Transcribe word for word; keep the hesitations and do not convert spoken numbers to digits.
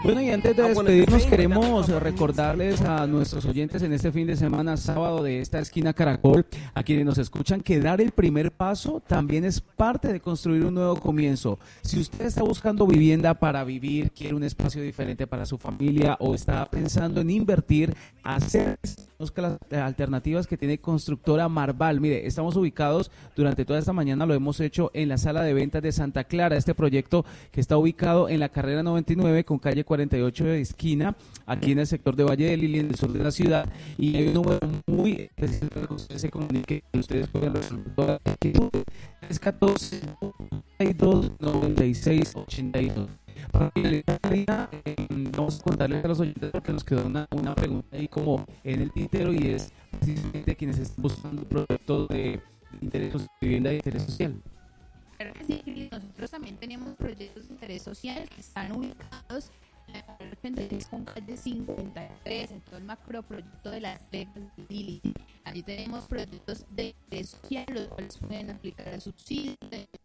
Bueno, y antes de despedirnos queremos recordarles a nuestros oyentes en este fin de semana, sábado, de esta esquina Caracol, a quienes nos escuchan, que dar el primer paso también es parte de construir un nuevo comienzo. Si usted está buscando vivienda para vivir, quiere un espacio diferente para su familia o está pensando en invertir, hacer las alternativas que tiene Constructora Marval. Mire, estamos ubicados durante toda esta mañana, lo hemos hecho en la sala de ventas de Santa Clara, este proyecto que está ubicado en la carrera noventa y nueve con calle cuarenta y ocho de esquina, aquí en el sector de Valle de Lili, en el sur de la ciudad, y hay un número muy especial para que ustedes se comuniquen, que ustedes puedan resolver todas las inquietudes. Es catorce, noventa y dos, noventa y seis, ochenta y dos. Para finalizar, eh, vamos a contarles a los oyentes porque nos quedó una, una pregunta ahí como en el tintero, y es precisamente quienes están buscando proyectos de interés social, vivienda de interés social. Claro que sí, nosotros también tenemos proyectos de interés social que están ubicados en la carrera ochenta y seis con calle cincuenta y tres, en todo el macroproyecto de las becas de Lili. Allí tenemos proyectos de interés social, los cuales pueden aplicar a subsidios de